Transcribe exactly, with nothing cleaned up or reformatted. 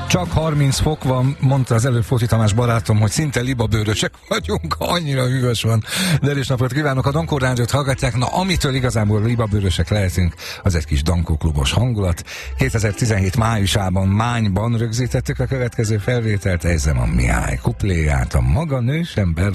Csak harminc fok van, mondta az előbb Fóti Tamás barátom, hogy szinte libabőrösek vagyunk, annyira hűvös van. De erős napot kívánok, a Dankó Rádiót hallgatják. Na, amitől igazából libabőrösek lehetünk, az egy kis Dankó klubos hangulat. kétezer-tizenhét májusában Mányban rögzítettük a következő felvételt, Ejzeman Mihály kupléját, a maga nős ember